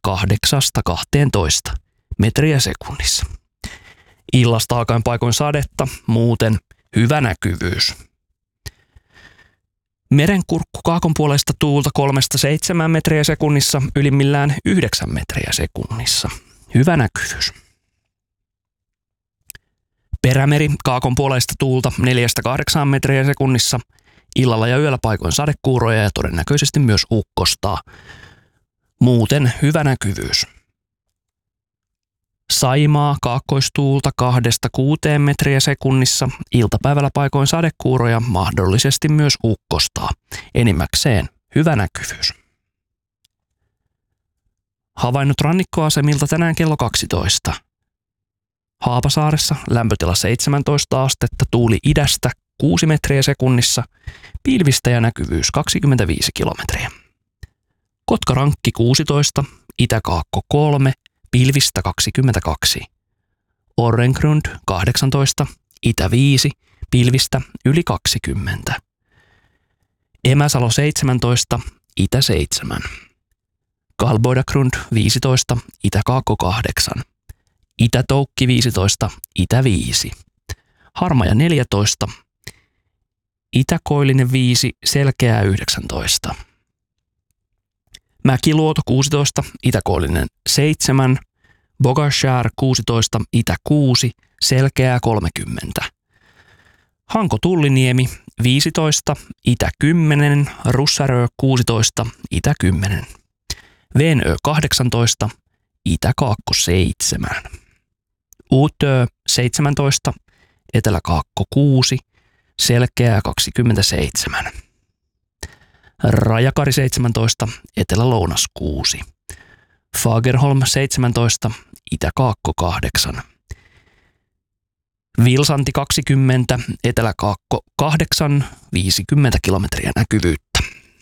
8–12 metriä sekunnissa. Illasta alkaen paikoin sadetta, muuten hyvä näkyvyys. Merenkurkku kaakon puolesta tuulta 3–7 metriä sekunnissa, ylimmillään 9 metriä sekunnissa. Hyvä näkyvyys. Perämeri kaakon puolesta tuulta 4–8 metriä sekunnissa, illalla ja yöllä paikoin sadekuuroja ja todennäköisesti myös ukkostaa. Muuten hyvä näkyvyys. Saimaa kaakkoistuulta 2–6 metriä sekunnissa, iltapäivällä paikoin sadekuuroja, mahdollisesti myös ukkostaa. Enimmäkseen hyvä näkyvyys. Havainnot rannikkoasemilta tänään kello 12. Haapasaaressa lämpötila 17 astetta, tuuli idästä 6 metriä sekunnissa, pilvistä ja näkyvyys 25 kilometriä. Kotkarankki 16, Itäkaakko 3, pilvistä 22. Orrengrund 18, Itä 5, pilvistä yli 20. Emäsalo 17, Itä 7. Kalboidagrund 15, Itäkaakko 8. Itä-Toukki 15, Itä 5. Harmaja 14, Itä-Koillinen 5, Selkeää 19. Mäkiluoto 16, Itä-Koillinen 7, Bogashär 16, Itä 6, Selkeää 30. Hanko-Tulliniemi 15, Itä 10, Russarö 16, Itä 10. Venö 18, Itä-Kaakko 7. Utö 17, Etelä-Kaakko 6, Selkeää 27. Rajakari 17, Etelä-Lounas 6. Fagerholm 17, Itä-Kaakko 8. Vilsanti 20, Etelä-Kaakko 8, 50 kilometriä näkyvyyttä.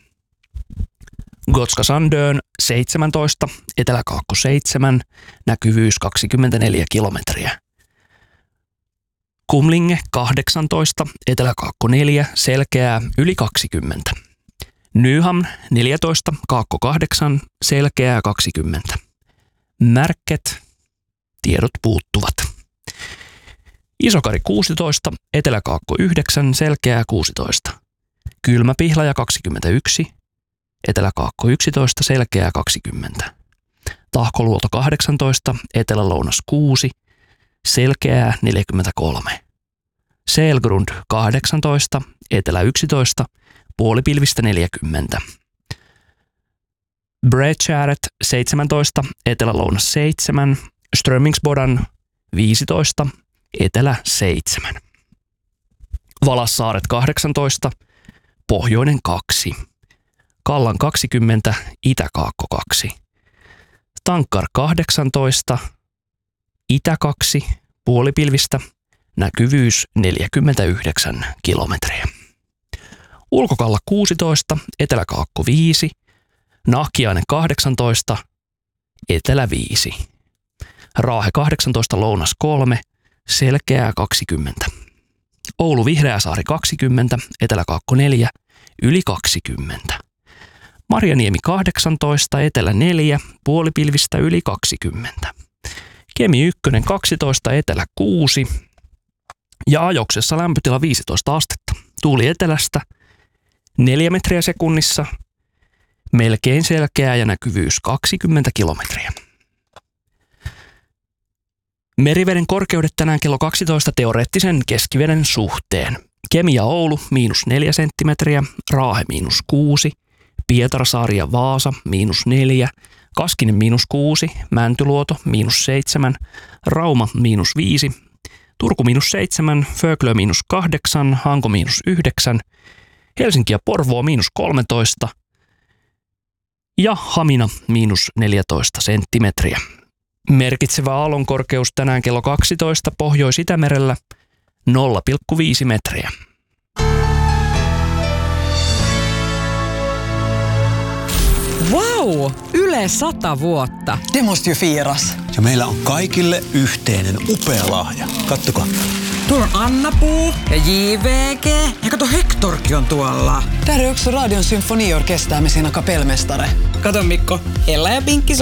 Gotska Sandön 17, Etelä-Kaakko 7, näkyvyys 24 kilometriä. Kumlinge 18, Etelä-Kaakko 4, Selkeää yli 20. Nyhamn 14, Kaakko 8, Selkeää 20. Märket, tiedot puuttuvat. Isokari 16, Etelä-Kaakko 9, Selkeää 16. Kylmäpihlaja 21, Etelä-Kaakko 11, Selkeää 20. Tahkoluoto 18, Etelä-Lounas 6, Selkeää 43. Selgrund 18, Etelä 11, puolipilvistä 40. Bredskäret 17, Etelä-Lounas 7, Strömingsbodan 15, Etelä 7. Valassaaret 18, Pohjoinen 2. Kallan 20, Itä-Kaakko 2. Tankkar 18, Itä 2, puolipilvistä, näkyvyys 49 kilometriä. Ulkokalla 16, Etelä-Kaakko 5, Nahkiainen 18, Etelä 5. Raahe 18, Lounas 3, Selkeää 20. Oulu Vihreäsaari 20, Etelä-Kaakko 4, yli 20. Marjaniemi 18, Etelä 4, puolipilvistä yli 20. Kemi 1 12, Etelä 6 ja Ajoksessa lämpötila 15 astetta. Tuuli etelästä 4 metriä sekunnissa, melkein selkeää ja näkyvyys 20 kilometriä. Meriveden korkeudet tänään kello 12 teoreettisen keskiveden suhteen. Kemi ja Oulu -4 senttimetriä, Raahe -6, Pietarsaari ja Vaasa -4, Kaskinen -6, Mäntyluoto -7, Rauma -5, Turku -7, Föglö -8, Hanko -9, Helsinki ja Porvoo -13 ja Hamina -14 senttimetriä. Merkitsevä aallonkorkeus tänään kello 12 Pohjois-Itämerellä 0,5 metriä. Wow! Yle 100 vuotta. Det måste ju firas. Ja meillä on kaikille yhteinen upea lahja. Kattokaa. Tuolla on Anna-Puu ja JVG. Ja kato, Hektorkin on tuolla. Där är också Radion symfoniorkester med sina kapellmästare. Kato Mikko, Ella ja Pinkki